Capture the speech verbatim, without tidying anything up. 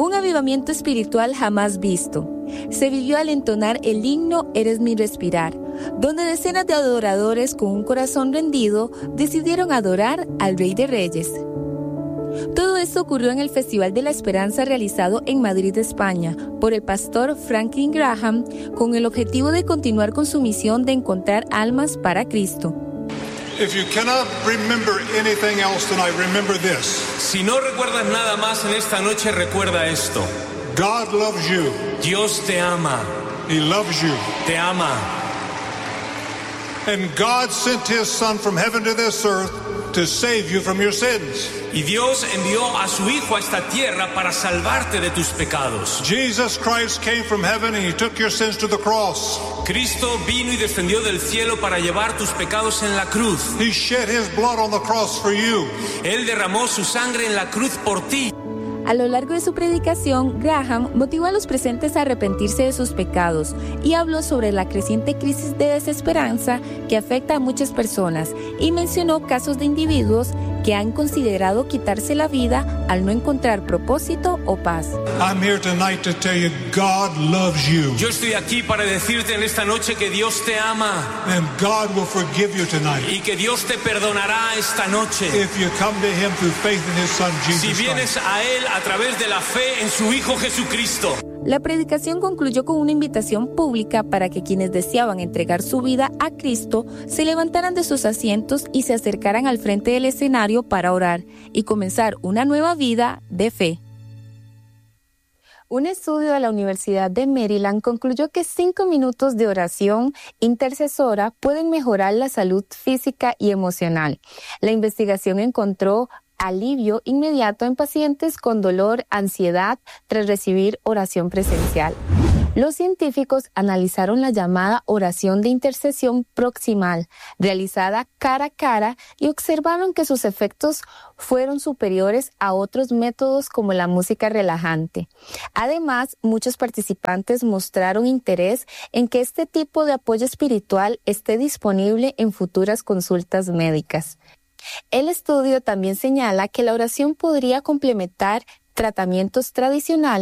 Un avivamiento espiritual jamás visto se vivió al entonar el himno Eres mi respirar, donde decenas de adoradores con un corazón rendido decidieron adorar al Rey de Reyes. Todo esto ocurrió en el Festival de la Esperanza realizado en Madrid, España, por el pastor Franklin Graham, con el objetivo de continuar con su misión de encontrar almas para Cristo. If you cannot remember anything else tonight, remember this. Si no recuerdas nada más en esta noche, recuerda esto. God loves you. Dios te ama. He loves you. Te ama. And God sent His Son from heaven to this earth to save you from your sins. Y Dios envió a su Hijo a esta tierra para salvarte de tus pecados. Jesus Christ came from heaven and He took your sins to the cross. Cristo vino y descendió del cielo para llevar tus pecados en la cruz. He shed His blood on the cross for you. Él derramó su sangre en la cruz por ti. A lo largo de su predicación, Graham motivó a los presentes a arrepentirse de sus pecados y habló sobre la creciente crisis de desesperanza que afecta a muchas personas y mencionó casos de individuos que han considerado quitarse la vida al no encontrar propósito o paz. I'm here tonight to tell you God loves you. Yo estoy aquí para decirte en esta noche que Dios te ama. And God will forgive you tonight. Y que Dios te perdonará esta noche. If you come to Him through faith in His Son Jesus Si vienes Christ. a Él a través de la fe en su Hijo Jesucristo. La predicación concluyó con una invitación pública para que quienes deseaban entregar su vida a Cristo se levantaran de sus asientos y se acercaran al frente del escenario para orar y comenzar una nueva vida de fe. Un estudio de la Universidad de Maryland concluyó que cinco minutos de oración intercesora pueden mejorar la salud física y emocional. La investigación encontró alivio inmediato en pacientes con dolor, ansiedad, tras recibir oración presencial. Los científicos analizaron la llamada oración de intercesión proximal, realizada cara a cara, y observaron que sus efectos fueron superiores a otros métodos como la música relajante. Además, muchos participantes mostraron interés en que este tipo de apoyo espiritual esté disponible en futuras consultas médicas. El estudio también señala que la oración podría complementar tratamientos tradicionales